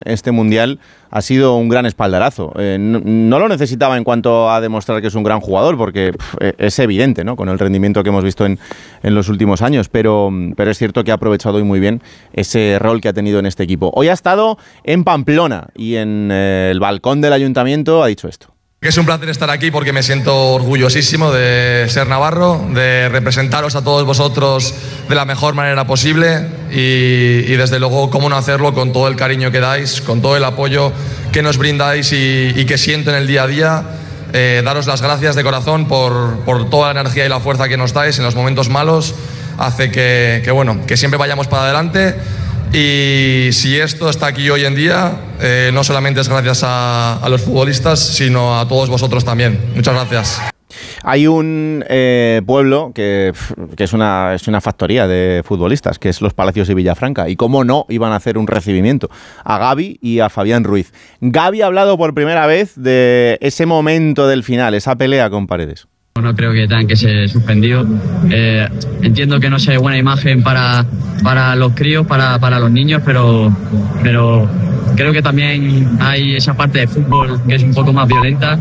Este Mundial ha sido un gran espaldarazo. No lo necesitaba en cuanto a demostrar que es un gran jugador, porque es evidente, ¿no?, con el rendimiento que hemos visto en los últimos años, pero es cierto que ha aprovechado hoy muy bien ese rol que ha tenido en este equipo. Hoy ha estado en Pamplona y en el balcón del ayuntamiento ha dicho esto. Es un placer estar aquí porque me siento orgullosísimo de ser navarro, de representaros a todos vosotros de la mejor manera posible y desde luego cómo no hacerlo con todo el cariño que dais, con todo el apoyo que nos brindáis y que siento en el día a día. Daros las gracias de corazón por toda la energía y la fuerza que nos dais en los momentos malos. Hace que siempre vayamos para adelante. Y si esto está aquí hoy en día, no solamente es gracias a los futbolistas, sino a todos vosotros también. Muchas gracias. Hay un pueblo que es una factoría de futbolistas, que es Los Palacios de Villafranca. Y cómo no iban a hacer un recibimiento a Gavi y a Fabián Ruiz. Gavi ha hablado por primera vez de ese momento del final, esa pelea con Paredes. No creo que tengan que ser suspendidos. Entiendo que no sea buena imagen para los críos, para los niños, pero creo que también hay esa parte de fútbol que es un poco más violenta.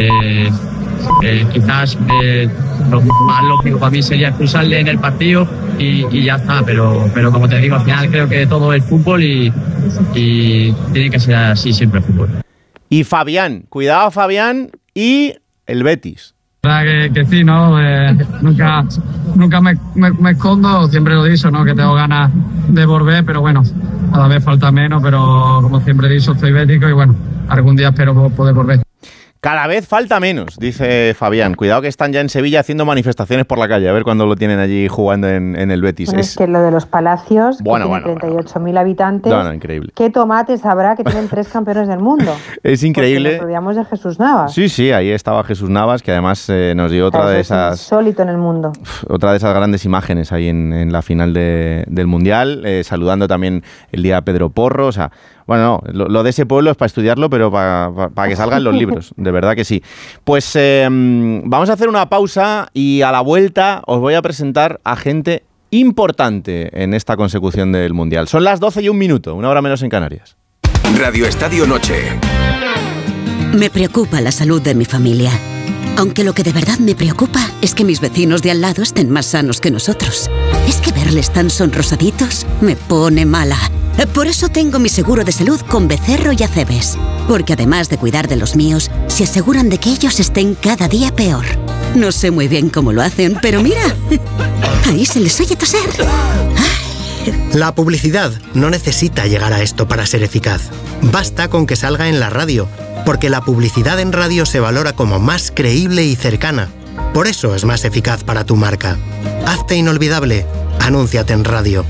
Quizás lo más lógico para mí sería expulsarle en el partido y ya está, pero como te digo, al final creo que todo es fútbol y tiene que ser así siempre el fútbol. Y Fabián, cuidado Fabián y el Betis. Que sí, ¿no? Nunca me escondo, siempre lo he dicho, ¿no? Que tengo ganas de volver, pero bueno, cada vez falta menos, pero como siempre he dicho, soy bético y bueno, algún día espero poder volver. Cada vez falta menos, dice Fabián. Cuidado que están ya en Sevilla haciendo manifestaciones por la calle, a ver cuándo lo tienen allí jugando en el Betis. Bueno, es que lo de los Palacios, que tiene 38.000 habitantes, increíble. ¿Qué tomates habrá que tienen 3 campeones del mundo? Es increíble. Porque nos olvidamos de Jesús Navas. Sí, ahí estaba Jesús Navas, que además nos dio otra de esas... insólito en el mundo. Otra de esas grandes imágenes ahí en la final del Mundial, saludando también el día a Pedro Porro, o sea... Bueno, no, lo de ese pueblo es para estudiarlo, pero para que salgan los libros, de verdad que sí. Pues vamos a hacer una pausa y a la vuelta os voy a presentar a gente importante en esta consecución del Mundial. Son las 12:01, una hora menos en Canarias. Radio Estadio Noche. Me preocupa la salud de mi familia. Aunque lo que de verdad me preocupa es que mis vecinos de al lado estén más sanos que nosotros. Es que verles tan sonrosaditos me pone mala. Por eso tengo mi seguro de salud con Becerro y Acebes. Porque además de cuidar de los míos, se aseguran de que ellos estén cada día peor. No sé muy bien cómo lo hacen, pero mira, ahí se les oye toser. La publicidad no necesita llegar a esto para ser eficaz. Basta con que salga en la radio, porque la publicidad en radio se valora como más creíble y cercana. Por eso es más eficaz para tu marca. Hazte inolvidable. Anúnciate en radio.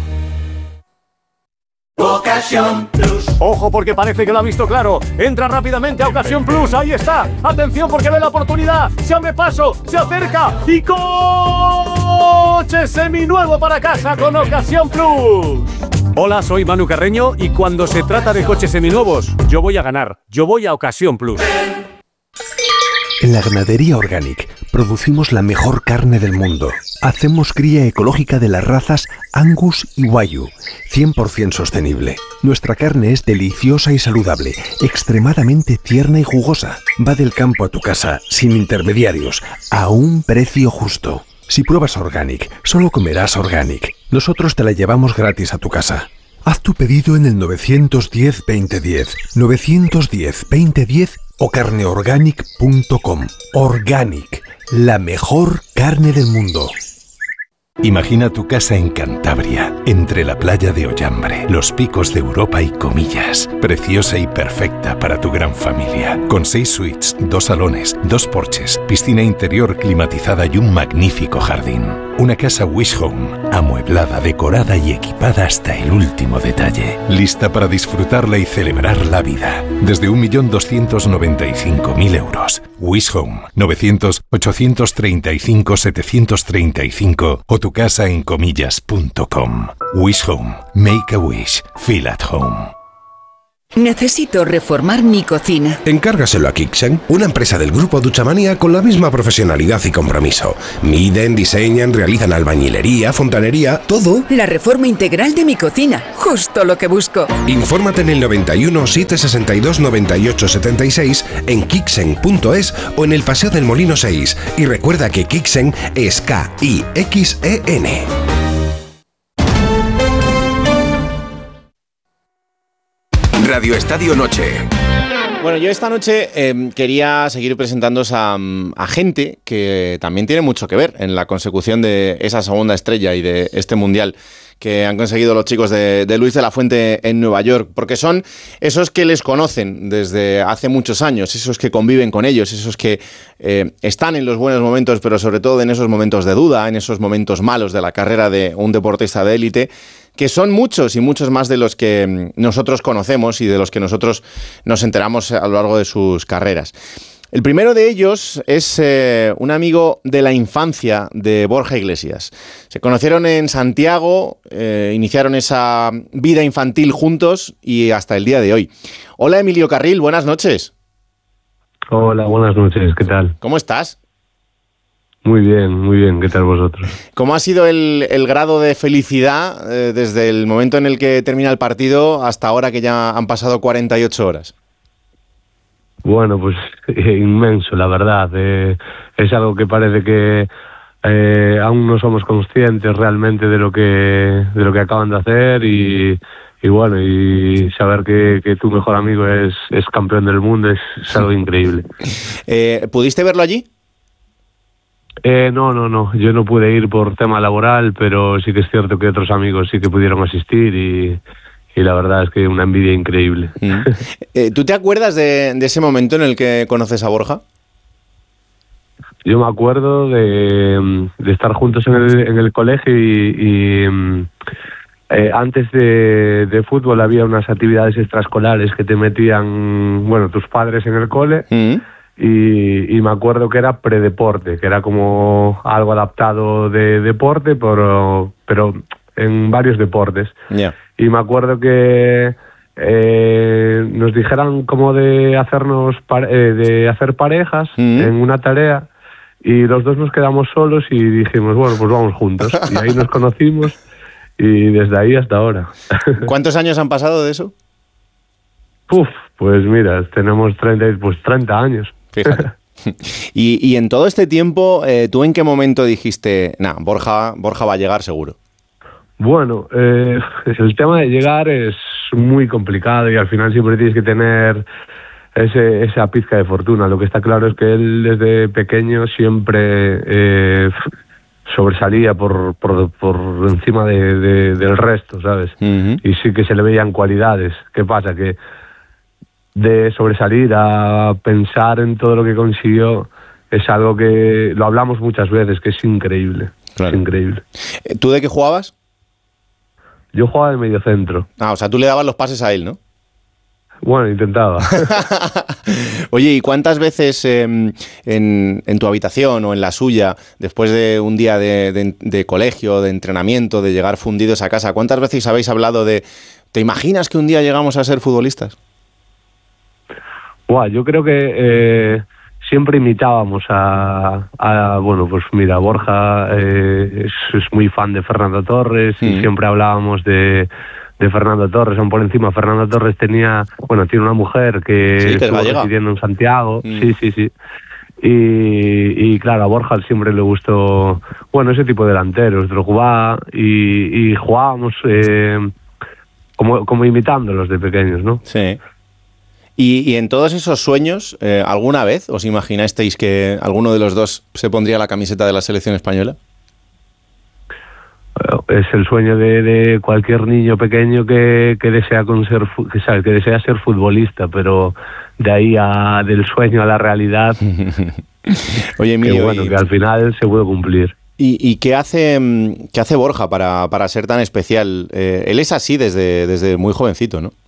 Ocasión Plus. Ojo porque parece que lo ha visto claro. Entra rápidamente a Ocasión Plus. Ahí está. Atención porque ve la oportunidad. Se abre paso. Se acerca. Y coche seminuevo para casa con Ocasión Plus. Hola, soy Manu Carreño y cuando se trata de coches seminuevos, yo voy a ganar. Yo voy a Ocasión Plus. En la Ganadería Organic producimos la mejor carne del mundo. Hacemos cría ecológica de las razas Angus y Wagyu, 100% sostenible. Nuestra carne es deliciosa y saludable, extremadamente tierna y jugosa. Va del campo a tu casa, sin intermediarios, a un precio justo. Si pruebas Organic, solo comerás Organic. Nosotros te la llevamos gratis a tu casa. Haz tu pedido en el 910-2010, 910-2010 o carneorganic.com. Organic, la mejor carne del mundo. Imagina tu casa en Cantabria, entre la playa de Ollambre, los picos de Europa y Comillas. Preciosa y perfecta para tu gran familia. Con 6 suites, 2 salones, 2 porches, piscina interior climatizada y un magnífico jardín. Una casa Wish Home, amueblada, decorada y equipada hasta el último detalle. Lista para disfrutarla y celebrar la vida. Desde 1.295.000 euros. Wish Home, 900-835-735 o tu casa en comillas.com. Wish Home. Make a wish. Feel at home. Necesito reformar mi cocina. Encárgaselo a Kixen, una empresa del grupo Duchamanía con la misma profesionalidad y compromiso. Miden, diseñan, realizan albañilería, fontanería, todo. La reforma integral de mi cocina, justo lo que busco. Infórmate en el 91 762 98 76, en kixen.es o en el Paseo del Molino 6. Y recuerda que Kixen es K-I-X-E-N. Radio Estadio Noche. Bueno, yo esta noche quería seguir presentándoos a gente que también tiene mucho que ver en la consecución de esa segunda estrella y de este Mundial que han conseguido los chicos de Luis de la Fuente en Nueva York, porque son esos que les conocen desde hace muchos años, esos que conviven con ellos, esos que están en los buenos momentos, pero sobre todo en esos momentos de duda, en esos momentos malos de la carrera de un deportista de élite, que son muchos y muchos más de los que nosotros conocemos y de los que nosotros nos enteramos a lo largo de sus carreras. El primero de ellos es un amigo de la infancia de Borja Iglesias. Se conocieron en Santiago, iniciaron esa vida infantil juntos y hasta el día de hoy. Hola Emilio Carril, buenas noches. Hola, buenas noches, ¿qué tal? ¿Cómo estás? Muy bien, ¿qué tal vosotros? ¿Cómo ha sido el grado de felicidad desde el momento en el que termina el partido hasta ahora que ya han pasado 48 horas? Bueno, pues inmenso, la verdad. Es algo que parece que aún no somos conscientes realmente de lo que acaban de hacer y bueno, y saber que tu mejor amigo es campeón del mundo es algo increíble. ¿Pudiste verlo allí? No, yo no pude ir por tema laboral, pero sí que es cierto que otros amigos sí que pudieron asistir y la verdad es que una envidia increíble. ¿Tú te acuerdas de ese momento en el que conoces a Borja? Yo me acuerdo de estar juntos en el colegio y antes de fútbol había unas actividades extraescolares que te metían, bueno, tus padres en el cole. Y me acuerdo que era predeporte, que era como algo adaptado de deporte, pero en varios deportes. Yeah. Y me acuerdo que nos dijeran como de hacer parejas en una tarea y los dos nos quedamos solos y dijimos, bueno, pues vamos juntos. Y ahí nos conocimos y desde ahí hasta ahora. ¿Cuántos años han pasado de eso? Pues mira, tenemos 30 años. Fíjate. Y en todo este tiempo, ¿tú en qué momento dijiste, Borja va a llegar seguro? Bueno, el tema de llegar es muy complicado y al final siempre tienes que tener esa pizca de fortuna. Lo que está claro es que él desde pequeño siempre sobresalía por encima del resto, ¿sabes? Y sí que se le veían cualidades. ¿Qué pasa? Que de sobresalir a pensar en todo lo que consiguió es algo que lo hablamos muchas veces, que es increíble. Claro. Es increíble. ¿Tú de qué jugabas? Yo jugaba de mediocentro. O sea, tú le dabas los pases a él, ¿no? Bueno, intentaba. Oye, ¿y cuántas veces en tu habitación o en la suya, después de un día de colegio, de entrenamiento, de llegar fundidos a casa, cuántas veces habéis hablado de ¿te imaginas que un día llegamos a ser futbolistas? Yo creo que siempre imitábamos bueno, pues mira, Borja es muy fan de Fernando Torres y siempre hablábamos de Fernando Torres. Aún por encima, Fernando Torres tiene una mujer que estuvo residiendo en Santiago. Sí. Y claro, a Borja siempre le gustó, bueno, ese tipo de delanteros, Drogba, y jugábamos como imitándolos de pequeños, ¿no? Sí. Y en todos esos sueños, ¿alguna vez os imaginasteis que alguno de los dos se pondría la camiseta de la selección española? Es el sueño de cualquier niño pequeño que desea ser futbolista, pero de ahí del sueño a la realidad, oye, Emilio, que al final se puede cumplir. ¿Y qué hace Borja para ser tan especial? Él es así desde muy jovencito, ¿no?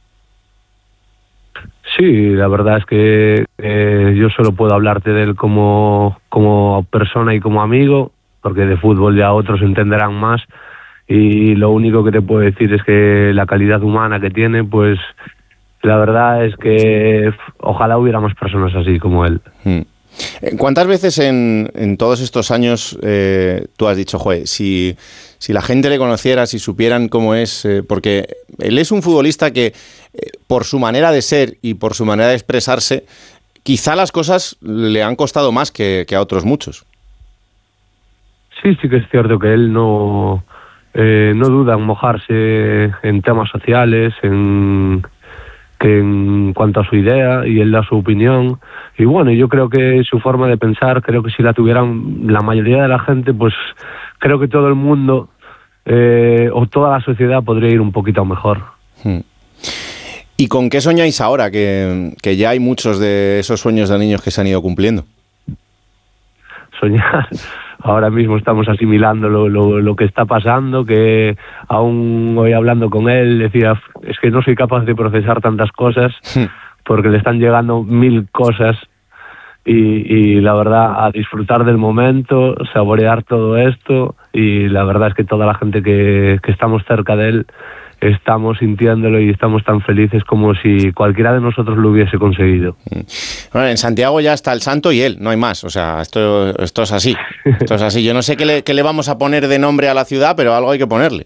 Sí, la verdad es que yo solo puedo hablarte de él como persona y como amigo, porque de fútbol ya otros entenderán más, y lo único que te puedo decir es que la calidad humana que tiene, pues la verdad es que ojalá hubiera más personas así como él. ¿Cuántas veces en todos estos años tú has dicho, joder, si la gente le conociera, si supieran cómo es, porque él es un futbolista que por su manera de ser y por su manera de expresarse, quizá las cosas le han costado más que a otros muchos? Sí que es cierto que él no duda en mojarse en temas sociales, en cuanto a su idea, y él da su opinión. Y bueno, yo creo que su forma de pensar, creo que si la tuvieran la mayoría de la gente, pues creo que todo el mundo o toda la sociedad podría ir un poquito mejor. ¿Y con qué soñáis ahora? Que ya hay muchos de esos sueños de niños que se han ido cumpliendo. Soñar. Ahora mismo estamos asimilando lo que está pasando, que aún hoy hablando con él decía, es que no soy capaz de procesar tantas cosas porque le están llegando 1000 cosas y la verdad, a disfrutar del momento, saborear todo esto, y la verdad es que toda la gente que estamos cerca de él estamos sintiéndolo y estamos tan felices como si cualquiera de nosotros lo hubiese conseguido. Bueno, en Santiago ya está el santo y él, no hay más. O sea, esto es así. Esto es así. Yo no sé qué le vamos a poner de nombre a la ciudad, pero algo hay que ponerle.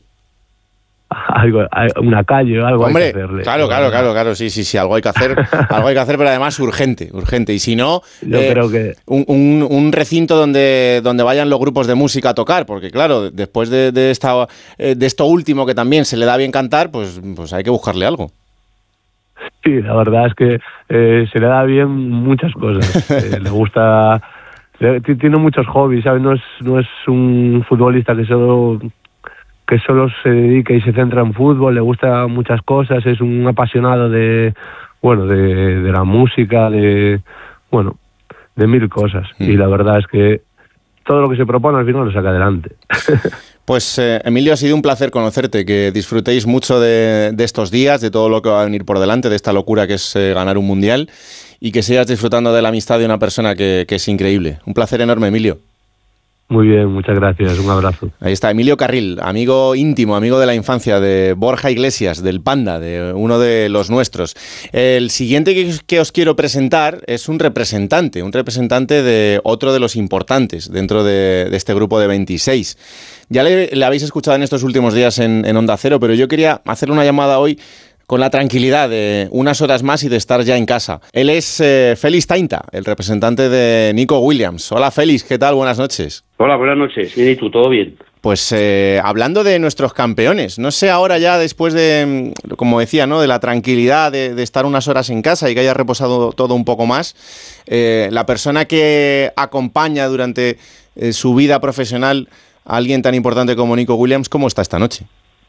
Una calle o algo. Hombre, hay que hacerle. Claro, sí, algo hay que hacer, pero además urgente, y si no, yo creo que un recinto donde vayan los grupos de música a tocar, porque claro, después de esto último que también se le da bien cantar, pues hay que buscarle algo. Sí, la verdad es que se le da bien muchas cosas. Le gusta, tiene muchos hobbies, ¿sabes? No es un futbolista que solo se dedica y se centra en fútbol, le gusta muchas cosas, es un apasionado de la música, de 1000 cosas. Y la verdad es que todo lo que se propone al final lo saca adelante. Pues Emilio, ha sido un placer conocerte, que disfrutéis mucho de estos días, de todo lo que va a venir por delante, de esta locura que es ganar un mundial, y que sigas disfrutando de la amistad de una persona que es increíble. Un placer enorme, Emilio. Muy bien, muchas gracias, un abrazo. Ahí está Emilio Carril, amigo íntimo, amigo de la infancia de Borja Iglesias, del Panda, de uno de los nuestros. El siguiente que os quiero presentar es un representante de otro de los importantes dentro de este grupo de 26. Ya le habéis escuchado en estos últimos días en Onda Cero, pero yo quería hacerle una llamada hoy con la tranquilidad de unas horas más y de estar ya en casa. Él es Félix Tainta, el representante de Nico Williams. Hola Félix, ¿qué tal? Buenas noches. Hola, buenas noches. Bien, ¿y tú? ¿Todo bien? Pues hablando de nuestros campeones, no sé ahora ya después de, como decía, ¿no?, de la tranquilidad de estar unas horas en casa y que haya reposado todo un poco más, la persona que acompaña durante su vida profesional a alguien tan importante como Nico Williams, ¿cómo está esta noche?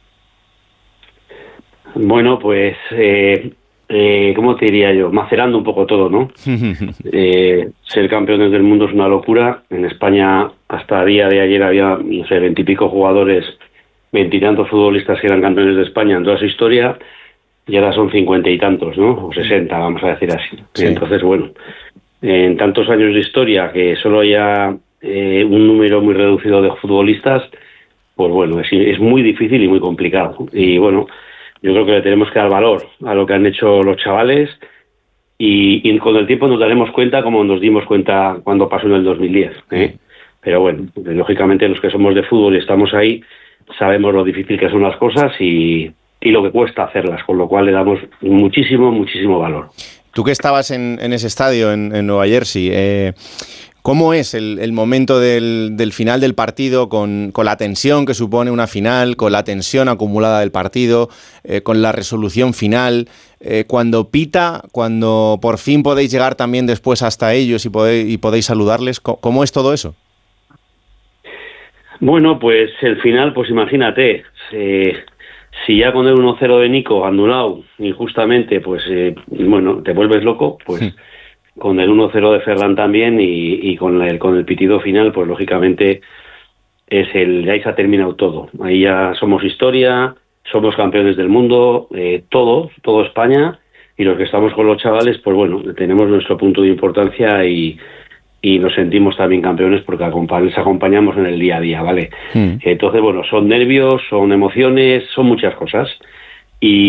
Bueno, pues, ¿cómo te diría yo? Macerando un poco todo, ¿no? Ser campeones del mundo es una locura. En España, hasta el día de ayer, había, 20 y pico jugadores, 20 y tantos futbolistas que eran campeones de España en toda su historia, y ahora son 50 y tantos, ¿no? O 60, vamos a decir así. Sí. Entonces, bueno, en tantos años de historia, que solo haya un número muy reducido de futbolistas, pues bueno, es muy difícil y muy complicado. Y bueno, yo creo que le tenemos que dar valor a lo que han hecho los chavales, y con el tiempo nos daremos cuenta, como nos dimos cuenta cuando pasó en el 2010. Pero bueno, lógicamente los que somos de fútbol y estamos ahí sabemos lo difícil que son las cosas y lo que cuesta hacerlas, con lo cual le damos muchísimo, muchísimo valor. Tú que estabas en ese estadio en Nueva Jersey, ¿cómo es el momento del final del partido, con la tensión que supone una final, con la tensión acumulada del partido, con la resolución final, cuando pita, cuando por fin podéis llegar también después hasta ellos y podéis saludarles? ¿Cómo es todo eso? Bueno, pues el final, pues imagínate, si ya con el 1-0 de Nico anulado injustamente, pues bueno, te vuelves loco, pues con el 1-0 de Ferran también y con el pitido final, pues lógicamente ahí se ha terminado todo. Ahí ya somos historia, somos campeones del mundo, todo España, y los que estamos con los chavales, pues bueno, tenemos nuestro punto de importancia y nos sentimos también campeones porque les acompañamos en el día a día, ¿vale? Entonces, bueno, son nervios, son emociones, son muchas cosas. Y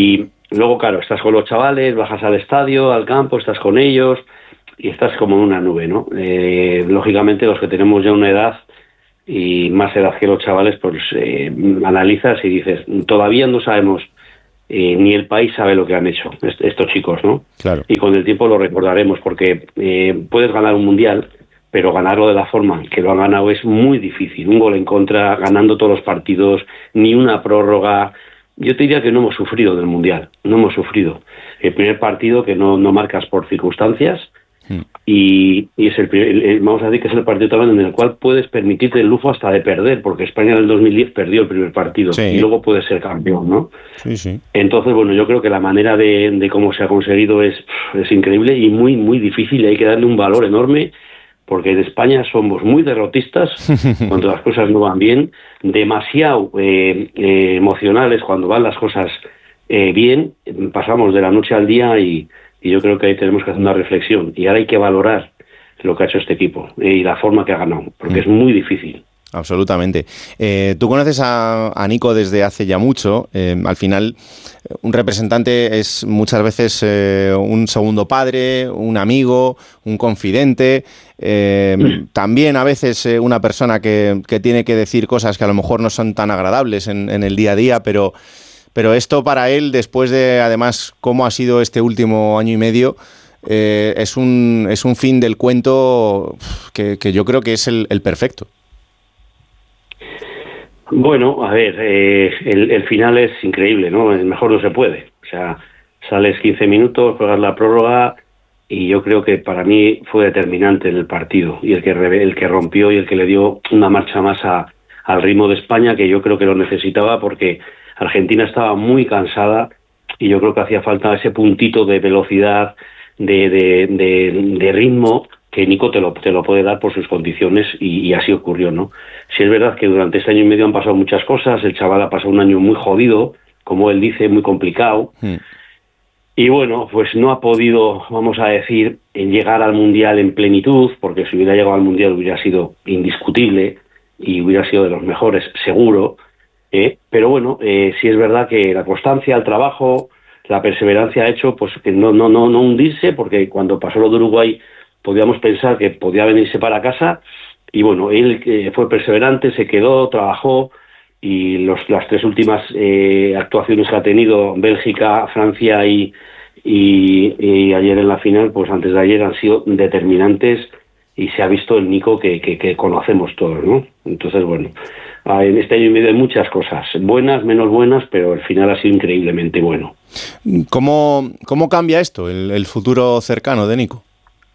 luego, claro, estás con los chavales, bajas al estadio, al campo, estás con ellos y estás como en una nube, ¿no? Lógicamente, los que tenemos ya una edad y más edad que los chavales, pues analizas y dices, todavía no sabemos, ni el país sabe lo que han hecho estos chicos, ¿no? Claro. Y con el tiempo lo recordaremos, porque puedes ganar un mundial, pero ganarlo de la forma que lo han ganado es muy difícil. Un gol en contra, ganando todos los partidos, ni una prórroga. Yo te diría que no hemos sufrido del mundial, no hemos sufrido. El primer partido que no marcas por circunstancias, y es vamos a decir que es el partido también en el cual puedes permitirte el lujo hasta de perder, porque España en el 2010 perdió el primer partido, sí, y luego puedes ser campeón, ¿no? Sí, sí. Entonces, bueno, yo creo que la manera de cómo se ha conseguido es increíble y muy, muy difícil, y hay que darle un valor enorme, porque en España somos muy derrotistas cuando las cosas no van bien, demasiado emocionales cuando van las cosas bien, pasamos de la noche al día y yo creo que ahí tenemos que hacer una reflexión. Y ahora hay que valorar lo que ha hecho este equipo y la forma que ha ganado, porque es muy difícil. Absolutamente. Tú conoces a Nico desde hace ya mucho. Al final, un representante es muchas veces un segundo padre, un amigo, un confidente. También a veces una persona que tiene que decir cosas que a lo mejor no son tan agradables en el día a día, pero esto para él, después de además cómo ha sido este último año y medio, es un fin del cuento que yo creo que es el perfecto. Bueno, a ver, el final es increíble, ¿no? Mejor no se puede. O sea, sales 15 minutos, juegas la prórroga y yo creo que para mí fue determinante en el partido y el que rompió y el que le dio una marcha más al ritmo de España, que yo creo que lo necesitaba, porque Argentina estaba muy cansada y yo creo que hacía falta ese puntito de velocidad, de ritmo, que Nico te lo puede dar por sus condiciones y así ocurrió, ¿no? Si es verdad que durante este año y medio han pasado muchas cosas, el chaval ha pasado un año muy jodido, como él dice, muy complicado, y bueno, pues no ha podido, vamos a decir, llegar al Mundial en plenitud, porque si hubiera llegado al Mundial hubiera sido indiscutible y hubiera sido de los mejores, seguro, pero bueno, sí es verdad que la constancia, el trabajo, la perseverancia ha hecho pues que no hundirse, porque cuando pasó lo de Uruguay podíamos pensar que podía venirse para casa, y bueno, él fue perseverante, se quedó, trabajó, y las tres últimas actuaciones que ha tenido, Bélgica, Francia y ayer en la final, pues antes de ayer, han sido determinantes, y se ha visto el Nico que conocemos todos, ¿no? Entonces, bueno, en este año y medio hay muchas cosas, buenas, menos buenas, pero el final ha sido increíblemente bueno. ¿Cómo cambia esto, el futuro cercano de Nico?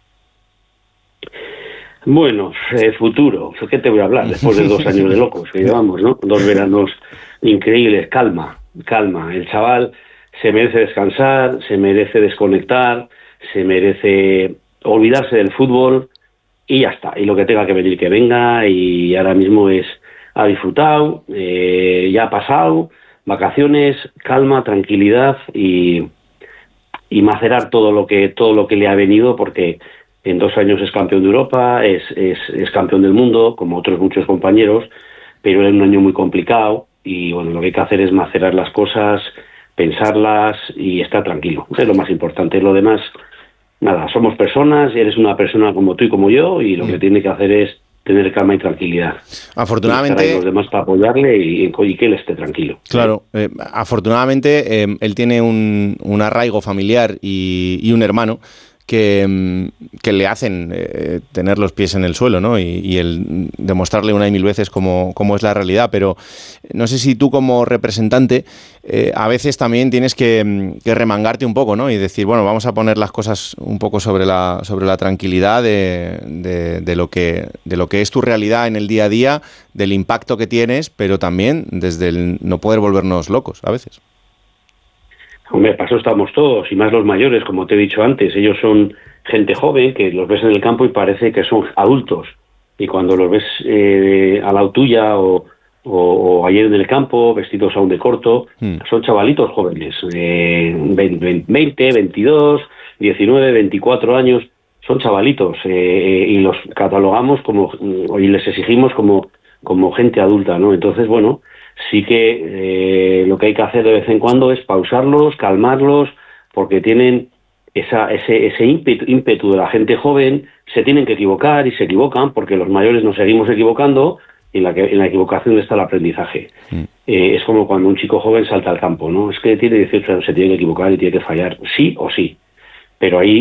Bueno, futuro, ¿qué te voy a hablar? Después de 2 años de locos que llevamos, ¿no? 2 veranos increíbles, calma. El chaval se merece descansar, se merece desconectar, se merece olvidarse del fútbol y ya está. Y lo que tenga que venir, que venga, y ahora mismo ha disfrutado, ya ha pasado, vacaciones, calma, tranquilidad y macerar todo lo que le ha venido, porque en 2 años es campeón de Europa, es campeón del mundo, como otros muchos compañeros, pero es un año muy complicado y bueno, lo que hay que hacer es macerar las cosas, pensarlas y estar tranquilo. Es lo más importante. Lo demás, nada, somos personas, eres una persona como tú y como yo, y lo que tiene que hacer es tener calma y tranquilidad. Afortunadamente, y los demás para apoyarle y que él esté tranquilo. Claro, afortunadamente él tiene un arraigo familiar y un hermano que le hacen tener los pies en el suelo, ¿no? Y el demostrarle una y mil veces cómo es la realidad. Pero no sé si tú, como representante, a veces también tienes que remangarte un poco, ¿no? Y decir, bueno, vamos a poner las cosas un poco sobre la tranquilidad de lo que es tu realidad en el día a día, del impacto que tienes, pero también desde el no poder volvernos locos a veces. Hombre, para eso estamos todos, y más los mayores, como te he dicho antes. Ellos son gente joven, que los ves en el campo y parece que son adultos. Y cuando los ves al lado tuya o ayer en el campo, vestidos aún de corto, son chavalitos jóvenes, 20, 22, 19, 24 años, son chavalitos, y los catalogamos y les exigimos como gente adulta, ¿no? Entonces, bueno, sí que lo que hay que hacer de vez en cuando es pausarlos, calmarlos, porque tienen ese ímpetu de la gente joven, se tienen que equivocar y se equivocan, porque los mayores nos seguimos equivocando, y en la equivocación está el aprendizaje. Es como cuando un chico joven salta al campo, ¿no? Es que tiene 18 años, se tiene que equivocar y tiene que fallar, sí o sí. Pero ahí